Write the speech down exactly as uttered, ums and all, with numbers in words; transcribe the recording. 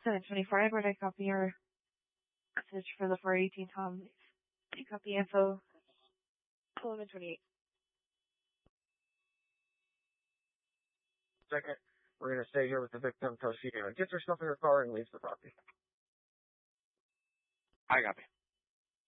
seven twenty-four Edward, I copy your message for the four eighteen Tom. I copy info eleven twenty-eight. Second, we're going to stay here with the victim until she uh, gets herself in her car and leaves the property. I copy.